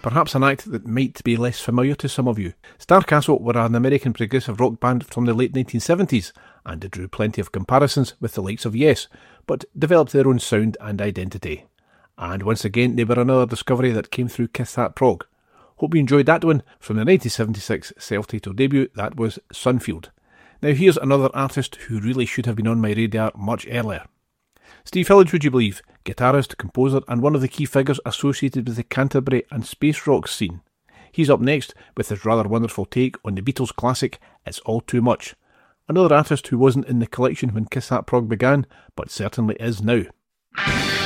perhaps an act that might be less familiar to some of you. Starcastle were an American progressive rock band from the late 1970s, and they drew plenty of comparisons with the likes of Yes, but developed their own sound and identity. And once again, they were another discovery that came through Kiss That Prog. Hope you enjoyed that one. From the 1976 self-titled debut, that was Sunfield. Now here's another artist who really should have been on my radar much earlier. Steve Hillage, would you believe? Guitarist, composer and one of the key figures associated with the Canterbury and space rock scene. He's up next with his rather wonderful take on the Beatles classic It's All Too Much. Another artist who wasn't in the collection when Kiss That Prog began, but certainly is now.